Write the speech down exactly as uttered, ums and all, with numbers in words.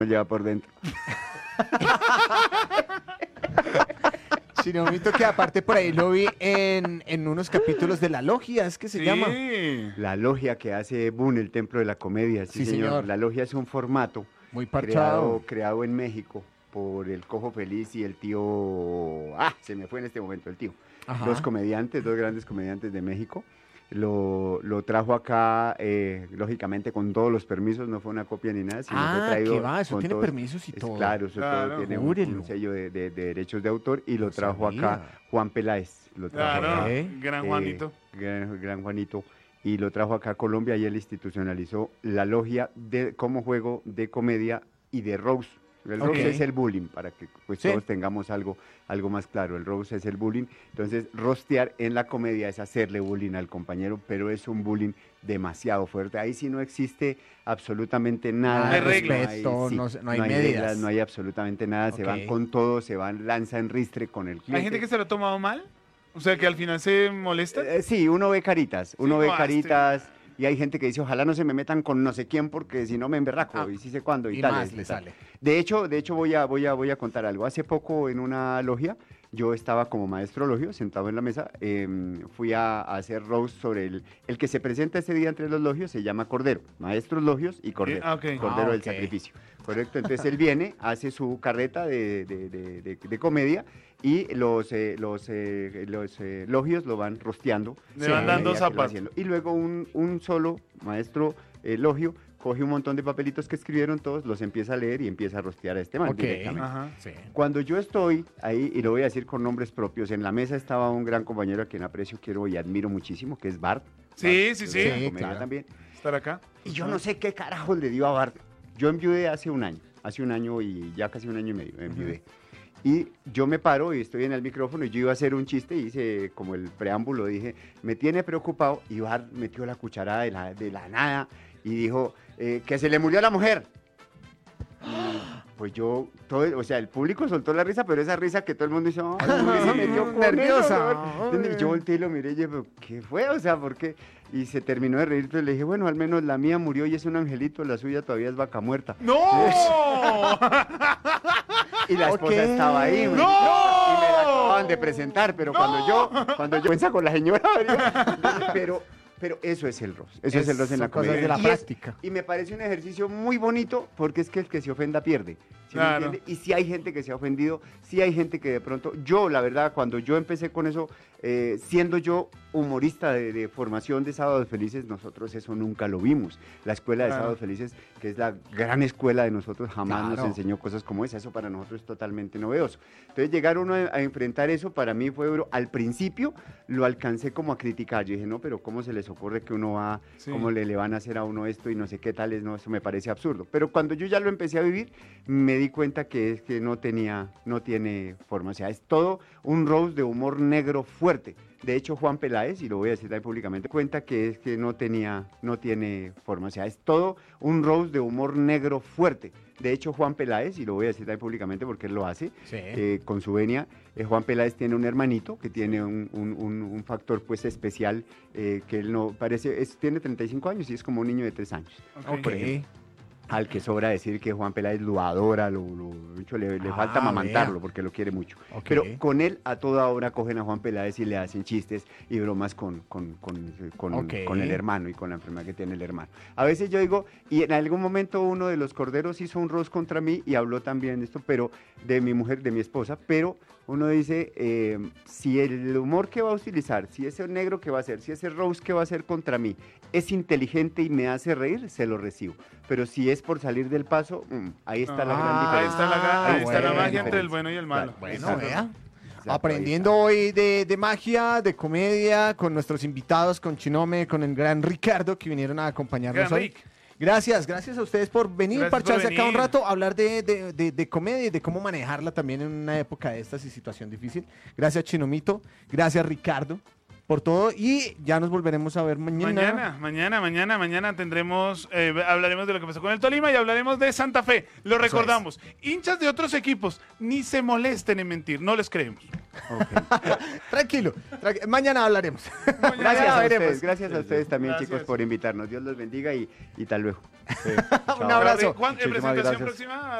lleva por dentro. Chinomito, que aparte por ahí lo vi en, en unos capítulos de La Logia, ¿es que se Sí. llama? La logia que hace Boone, el templo de la comedia. Sí, Sí, señor. señor. La logia es un formato Muy creado, parchado. creado en México por el Cojo Feliz y el tío... Ah, se me fue en este momento el tío. Ajá. Dos comediantes, dos grandes comediantes de México. Lo, lo trajo acá, eh, lógicamente, con todos los permisos, no fue una copia ni nada, sino fue Ah, traído ¿qué va? Eso con tiene todos- permisos y es todo. Claro, eso Claro. todo tiene un, Júrelo. un sello de, de- de derechos de autor y lo No trajo sabía. acá Juan Peláez. Lo trajo Claro, acá, Ok. gran eh, Juanito. gran, gran Juanito. Y lo trajo acá a Colombia y él institucionalizó la logia de, como juego de comedia y de roast. El roast Ok. es el bullying, para que pues, Sí. todos tengamos algo, algo más claro. El roast es el bullying. Entonces, rostear en la comedia es hacerle bullying al compañero, pero es un bullying demasiado fuerte. Ahí sí no existe absolutamente nada. No hay reglas. Respeto, sí, no se- no hay medidas. reglas, no hay absolutamente nada. Se van Ok. con todo, se van, lanzan ristre con el cliente. ¿Hay gente que se lo ha tomado mal? O sea, que al final se molesta. Eh, sí, uno ve caritas, uno Sí, ve no, caritas y hay gente que dice, ojalá no se me metan con no sé quién porque si no me emberraco Ah, y sí sé cuándo y, Y tal. más y le tal. sale. De hecho, de hecho voy a, voy a, voy a contar algo. Hace poco en una logia, yo estaba como maestro logio, sentado en la mesa, em, fui a, a hacer roast sobre el, el que se presenta ese día entre los logios, se llama Cordero, maestros logios y Cordero, ah, ok. Cordero Ah, del ok. Sacrificio. Correcto, entonces él viene, hace su carreta de, de- de- de- de comedia y los, eh, los, eh, los eh, logios lo van rosteando. Le a van dando medida que lo va zapato. haciendo. Y luego un, un solo maestro eh, logio coge un montón de papelitos que escribieron todos, los empieza a leer y empieza a rostear a este man Ok. directamente. Ajá. Sí. Cuando yo estoy ahí, y lo voy a decir con nombres propios, en la mesa estaba un gran compañero a quien aprecio, quiero y admiro muchísimo, que es Bart. Sí, Bart, sí, de sí. la Sí, comedia claro. también. Estar acá. Y yo no sé qué carajo le dio a Bart. Yo enviudé hace un año, hace un año y ya casi un año y medio enviudé. Y yo me paro y estoy en el micrófono y yo iba a hacer un chiste y hice como el preámbulo, dije, me tiene preocupado y Bart metió la cucharada de la, de la nada y dijo, eh, que se le murió a la mujer. Y, pues yo, todo, o sea, el público soltó la risa, pero esa risa que todo el mundo hizo, "Ay, se metió con Nerviosa. eso, ¿no?". Y yo volteé y lo miré y yo, "¿Pero qué fue? O sea, ¿por qué?". Y se terminó de reír, pero le dije, bueno, al menos la mía murió y es un angelito, la suya todavía es vaca muerta. ¡No! Y la esposa Ok. estaba ahí. me- ¡No! Y me la acababan de presentar, pero cuando yo, cuando yo piensa con la señora, ¿verdad? pero, pero eso es el roast. Eso es, el roast en Son la cosas comedia. de la Y es- práctica. y me parece un ejercicio muy bonito porque es que el que se ofenda pierde. ¿Sí me Claro. entiende? Y si hay gente que se ha ofendido, si hay gente que de pronto, yo la verdad, cuando yo empecé con eso, eh, siendo yo humorista de, de formación de Sábados Felices, nosotros eso nunca lo vimos. La escuela de Claro. Sábados Felices, que es la gran escuela de nosotros, jamás nos Claro. enseñó cosas como esa. Eso para nosotros es totalmente novedoso. Entonces llegar uno a, a enfrentar eso para mí fue duro. Al principio lo alcancé como a criticar. Yo dije, no, pero ¿cómo se les ocurre que uno va, Sí. cómo le, le van a hacer a uno esto y no sé qué tal es? No, eso me parece absurdo. Pero cuando yo ya lo empecé a vivir, me di cuenta que es que no tenía, no tiene forma. O sea, es todo un roast de humor negro fuerte. De hecho, Juan Peláez, y lo voy a decir también públicamente, cuenta que es que no tenía, no tiene forma. O sea, es todo un roast de humor negro fuerte. De hecho, Juan Peláez, y lo voy a decir también públicamente porque él lo hace, Sí. eh, con su venia, eh, Juan Peláez tiene un hermanito que tiene un, un- un- un factor pues especial, eh, que él no parece, es, tiene treinta y cinco años y es como un niño de tres años. Ok. por ejemplo. Al que sobra decir que Juan Peláez lo adora, lo, lo- de hecho, le, le Ah, falta amamantarlo vea. porque lo quiere mucho. Ok. Pero con él a toda hora cogen a Juan Peláez y le hacen chistes y bromas con, con, con, con- Ok. con el hermano y con la enfermedad que tiene el hermano. A veces yo digo, y en algún momento uno de los corderos hizo un roast contra mí y habló también de esto, pero de mi mujer, de mi esposa, pero uno dice, eh, si el humor que va a utilizar, si ese negro que va a hacer, si ese roast que va a hacer contra mí es inteligente y me hace reír, se lo recibo. Pero si es por salir del paso, mm, ahí está la gran Ah, Ahí diferencia. está la, gra- ahí Ah, está la bueno. magia entre el bueno y el malo. Claro, Bueno, Exacto. vea. Exacto, Aprendiendo hoy de, de magia, de comedia, con nuestros invitados, con Chinome, con el gran Ricardo que vinieron a acompañarnos Gran hoy. Rick. Gracias, gracias a ustedes por venir, Gracias por parcharse acá un venir. rato, hablar de, de, de, de comedia y de cómo manejarla también en una época de estas y situación difícil. Gracias, Chinomito. Gracias, Ricardo, por todo. Y ya nos volveremos a ver mañana. Mañana, mañana, mañana, mañana tendremos, eh, hablaremos de lo que pasó con el Tolima y hablaremos de Santa Fe. Lo recordamos. Hinchas de otros equipos, ni se molesten en mentir, no les creemos. Ok. Tranquilo, tranqui- mañana hablaremos. Mañana Gracias a veremos. ustedes, gracias a ustedes también, Gracias. chicos, por invitarnos. Dios los bendiga y, y tal luego. Un abrazo. ¿Cuándo- eh, Muchísimas presentación gracias. próxima?